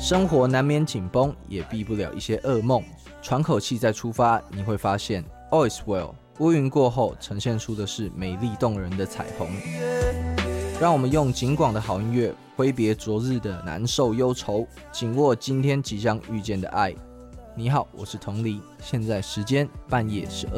生活难免紧绷，也避不了一些噩梦。喘口气再出发，你会发现 All is well， 乌云过后呈现出的是美丽动人的彩虹。让我们用警广的好音乐挥别昨日的难受忧愁，紧握今天即将遇见的爱。你好，我是同理，现在时间半夜12